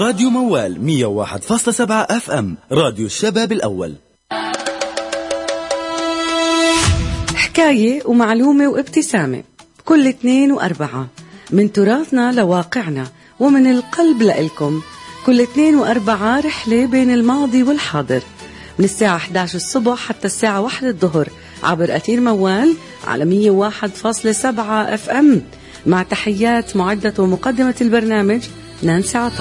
راديو موال 101.7 اف ام، راديو الشباب الأول. حكاية ومعلومة وابتسامة كل 2 و4، من تراثنا لواقعنا ومن القلب لإلكم. كل 2 و4 رحلة بين الماضي والحاضر، من الساعة 11 الصبح حتى الساعة 1 الظهر عبر أثير موال على 101.7 اف ام. مع تحيات معدة ومقدمة البرنامج نانسي عطا.